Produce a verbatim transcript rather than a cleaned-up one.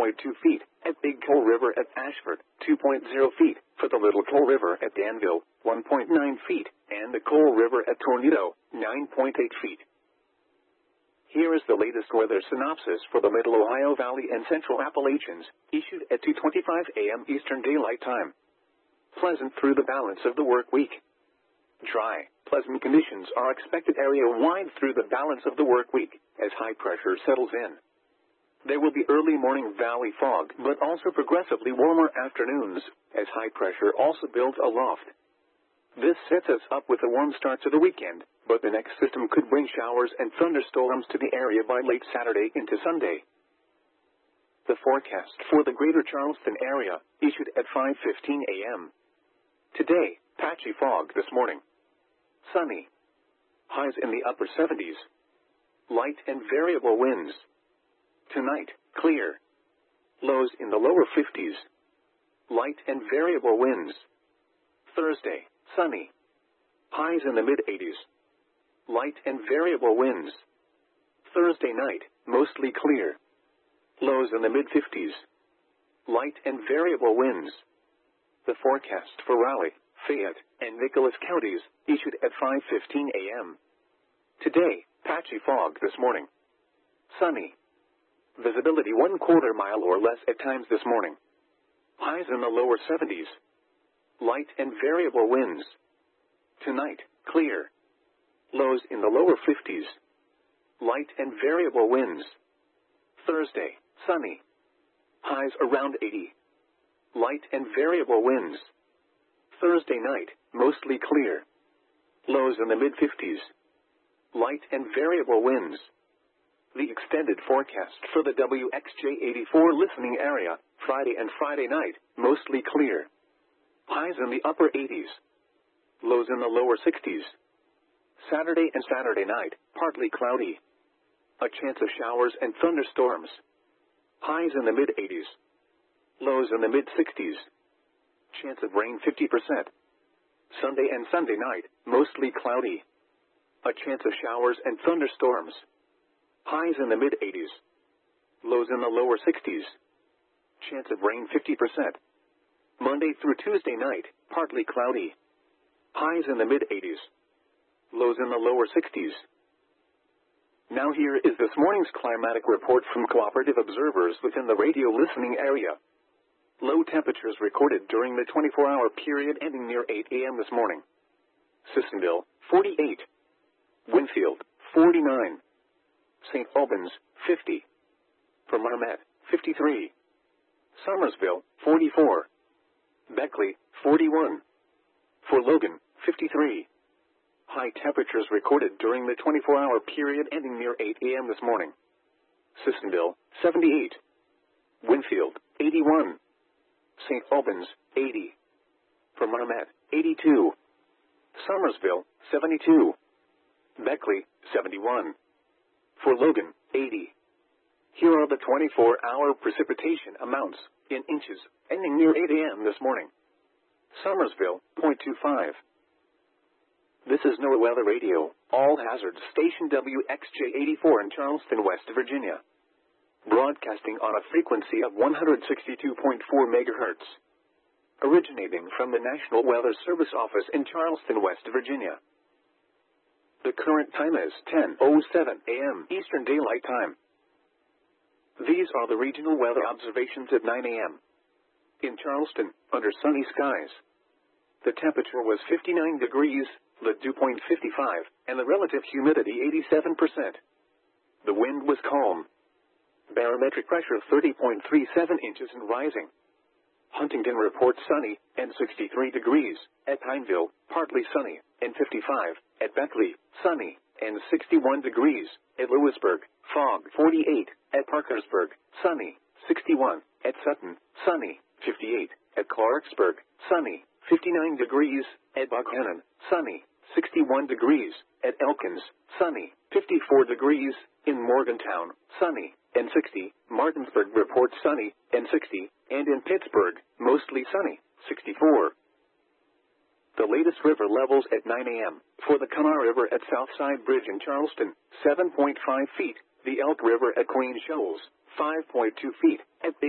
point two feet. At Big Coal River at Ashford, two point zero feet. For the Little Coal River at Danville, one point nine feet. And the Coal River at Tornado, nine point eight feet. Here is the latest weather synopsis for the Middle Ohio Valley and Central Appalachians, issued at two twenty-five a m Eastern Daylight Time. Pleasant through the balance of the work week. Dry, pleasant conditions are expected area-wide through the balance of the work week, as high pressure settles in. There will be early morning valley fog, but also progressively warmer afternoons, as high pressure also builds aloft. This sets us up with a warm start to the weekend, but the next system could bring showers and thunderstorms to the area by late Saturday into Sunday. The forecast for the greater Charleston area, issued at five fifteen a m Today, patchy fog this morning. Sunny. Highs in the upper seventies. Light and variable winds. Tonight, clear. Lows in the lower fifties. Light and variable winds. Thursday, sunny. Highs in the mid-eighties. Light and variable winds. Thursday night, mostly clear. Lows in the mid-fifties. Light and variable winds. The forecast for Raleigh, Fayette, and Nicholas counties, issued at five fifteen a m Today, patchy fog this morning. Sunny. Visibility one quarter mile or less at times this morning. Highs in the lower seventies. Light and variable winds. Tonight, clear. Lows in the lower fifties. Light and variable winds. Thursday, sunny. Highs around eighty. Light and variable winds. Thursday night, mostly clear. Lows in the mid-fifties. Light and variable winds. The extended forecast for the W X J eighty-four listening area, Friday and Friday night, mostly clear. Highs in the upper eighties. Lows in the lower sixties. Saturday and Saturday night, partly cloudy. A chance of showers and thunderstorms. Highs in the mid-eighties. Lows in the mid-sixties. Chance of rain fifty percent. Sunday and Sunday night, mostly cloudy. A chance of showers and thunderstorms. Highs in the mid-eighties. Lows in the lower sixties. Chance of rain fifty percent. Monday through Tuesday night, partly cloudy. Highs in the mid-eighties. Lows in the lower sixties. Now here is this morning's climatic report from cooperative observers within the radio listening area. Low temperatures recorded during the twenty-four hour period ending near eight a m this morning. Sissonville, forty-eight. Winfield, forty-nine. Saint Albans, fifty. For Marmet, fifty-three. Somersville, forty-four. Beckley, forty-one. For Logan, fifty-three. High temperatures recorded during the twenty-four hour period ending near eight a m this morning. Sissonville, seventy-eight. Winfield, eighty-one. Saint Albans, eighty. For Marmet, eighty-two. Somersville, seventy-two. Beckley, seventy-one. For Logan, eighty. Here are the twenty-four hour precipitation amounts, in inches, ending near eight a m this morning. Somersville, zero point two five. This is NOAA Weather Radio, all hazards station W X J eighty-four in Charleston, West Virginia. Broadcasting on a frequency of one hundred sixty-two point four megahertz. Originating from the National Weather Service Office in Charleston, West Virginia. The current time is ten oh seven a m Eastern Daylight Time. These are the regional weather observations at nine a m In Charleston, under sunny skies. The temperature was fifty-nine degrees, the dew point fifty-five, and the relative humidity eighty-seven percent. The wind was calm. Barometric pressure thirty point three seven inches and rising. Huntington reports sunny, and sixty-three degrees. At Pineville, partly sunny, and fifty-five. At Beckley, sunny, and sixty-one degrees. At Lewisburg, fog, forty-eight. At Parkersburg, sunny, sixty-one. At Sutton, sunny, fifty-eight. At Clarksburg, sunny, fifty-nine degrees. At Buckhannon, sunny, sixty-one degrees. At Elkins, sunny, fifty-four degrees. In Morgantown, sunny, and sixty. Martinsburg reports sunny, and sixty. And in Pittsburgh, mostly sunny, sixty-four. The latest river levels at nine a m For the Kanawha River at Southside Bridge in Charleston, seven point five feet. The Elk River at Queen Shoals, five point two feet. At